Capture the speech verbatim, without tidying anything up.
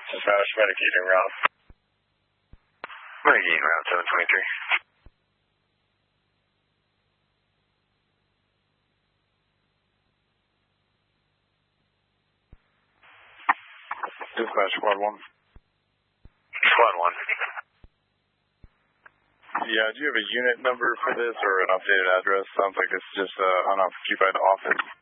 Dispatch, medicating route. Medicating route seven twenty-three. Dispatch, squad one. Squad one. Yeah, do you have a unit number for this or an updated address? Sounds like it's just an unoccupied office.